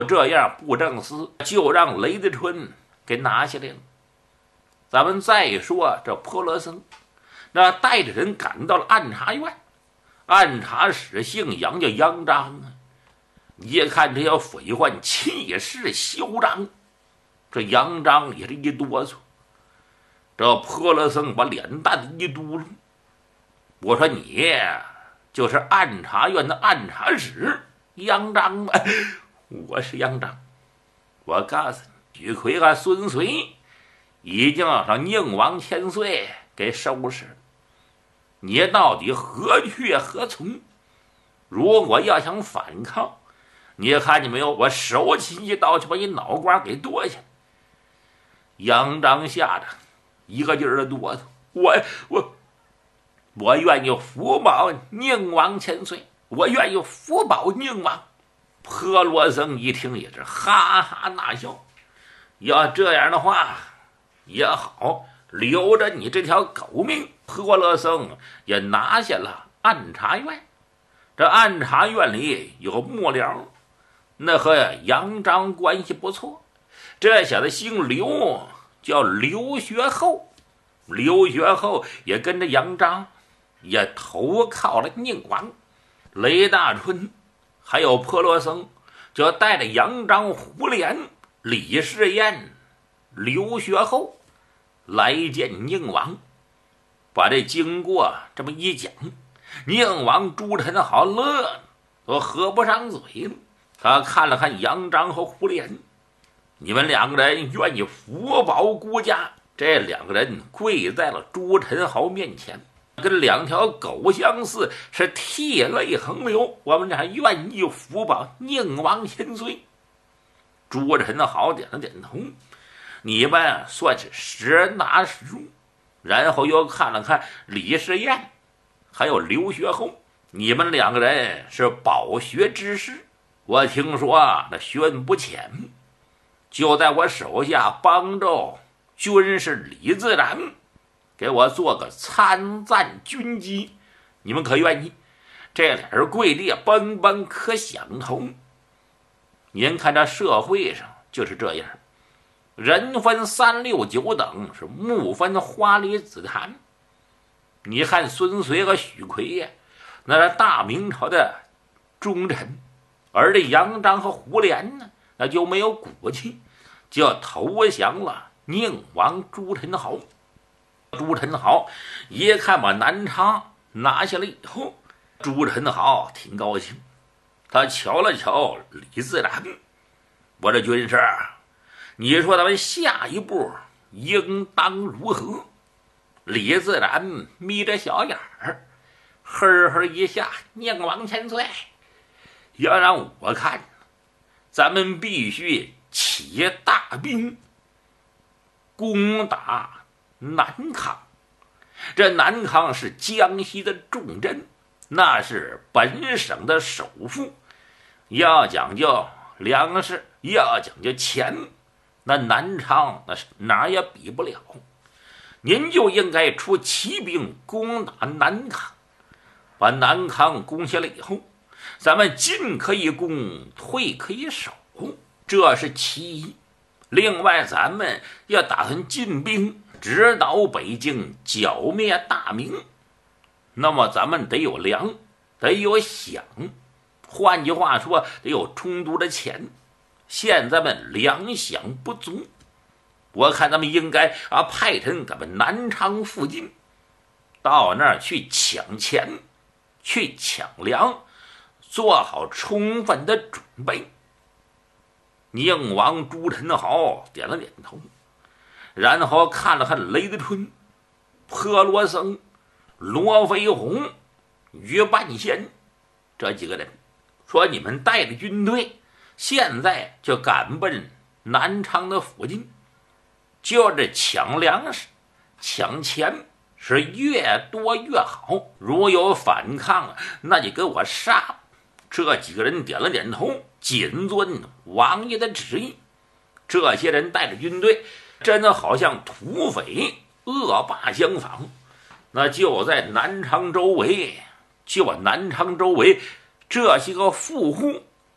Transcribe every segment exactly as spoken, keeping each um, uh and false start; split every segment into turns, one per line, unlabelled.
这样布政司就让雷子春给拿下来了。咱们再说这坡罗僧，那带着人赶到了按察院，按察使姓杨，叫杨章啊。一看这要匪患，气势嚣张，这杨章也是一哆嗦。这坡罗僧把脸蛋子一嘟噜，我说你就是按察院的按察使杨章吗？我是杨章。我告诉你，许奎和孙随已经让宁王千岁给收拾了，你到底何去何从？如果要想反抗，你看见没有？我手起一刀就把你脑瓜给剁下。杨章吓得一个劲儿的哆嗦，我我我愿意福保宁王千岁，我愿意福保宁王。坡罗僧一听也是哈哈大笑，要这样的话也好，留着你这条狗命。坡罗僧也拿下了按察院，这按察院里有幕僚，那和杨章关系不错。这小子姓刘，叫刘学厚，刘学厚也跟着杨章也投靠了宁王。雷大春还有坡罗僧就带着杨章、胡连、李世彦、刘学厚来见宁王，把这经过这么一讲，宁王朱宸濠乐了，都合不上嘴了。他看了看杨章和胡连，你们两个人愿意福保孤家，这两个人跪在了朱宸濠面前，跟两条狗相似，是涕泪横流。我们俩愿意福保宁王千岁。朱宸濠点了点头，你们算是实拿实用。然后又看了看李世彦还有刘学厚，你们两个人是饱学之士，我听说那学问不浅，就在我手下帮助军师李自然给我做个参赞军机，你们可愿意？这俩人跪地奔奔可响头。您看这社会上就是这样，人分三六九等，是木分花里紫檀。你看孙随和许奎呀，那是大明朝的忠臣，而这杨章和胡连呢，那就没有骨气，就投降了宁王朱宸濠。朱宸濠一看把南昌拿下来以后，朱宸濠挺高兴，他瞧了瞧李自然，我这军师，你说咱们下一步应当如何？李自然眯着小眼儿，呵呵一下，宁王千岁，要让我看，咱们必须起大兵攻打南康。这南康是江西的重镇，那是本省的首富，要讲究粮食，要讲究钱，那南昌那是哪也比不了。您就应该出骑兵攻打南康，把南康攻下来以后，咱们进可以攻，退可以守，这是其一。另外咱们要打算进兵直捣北京，剿灭大明，那么咱们得有粮，得有饷，换句话说得有充足的钱。现在们粮饷不足，我看咱们应该啊派人赶到南昌附近，到那儿去抢钱，去抢粮，做好充分的准备。宁王朱宸濠点了点头，然后看了看雷子春、坡罗僧、罗飞鸿、于半仙这几个人，说你们带着军队现在就赶奔南昌的附近，就是抢粮食抢钱，是越多越好，如有反抗那就给我杀。这几个人点了点头，谨遵王爷的旨意。这些人带着军队真的好像土匪恶霸相仿，那就在南昌周围，就把南昌周围这些个富户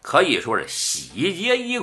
可以说是喜结一